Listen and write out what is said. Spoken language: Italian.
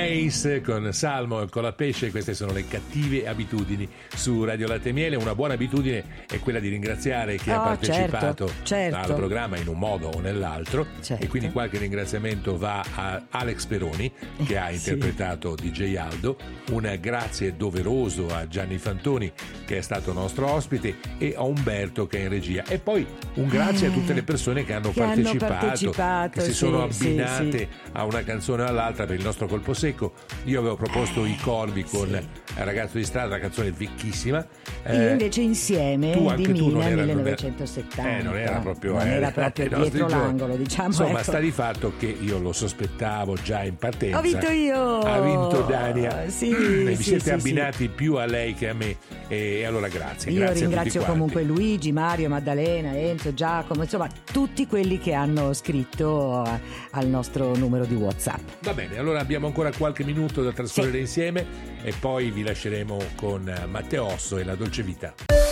Mace con Salmo e con la pesce. Queste sono le cattive abitudini su Radio Latte e Miele. Una buona abitudine è quella di ringraziare chi ha partecipato certo. al programma in un modo o nell'altro, Certo. e quindi qualche ringraziamento va a Alex Peroni che ha interpretato DJ Aldo. Un grazie doveroso a Gianni Fantoni che è stato nostro ospite, e a Umberto che è in regia, e poi un grazie a tutte le persone che hanno partecipato, che si sono abbinate a una canzone o all'altra per il nostro colpo secco. Io avevo proposto I Corvi con Ragazzo di strada, una canzone vecchissima. Io invece Insieme di Mina 1970. Non era proprio dietro l'angolo, diciamo. Insomma, sta di fatto che io lo sospettavo già in partenza. Ho vinto io. Ha vinto Dania. Vi siete abbinati più a lei che a me, e allora grazie. Io Grazie ringrazio a tutti comunque quanti. Luigi, Mario, Maddalena, Enzo, Giacomo, insomma tutti quelli che hanno scritto al nostro numero di WhatsApp. Va bene, allora abbiamo ancora qualche minuto da trascorrere insieme, e poi vi lasceremo con Matteo Osso e La Dolce Vita.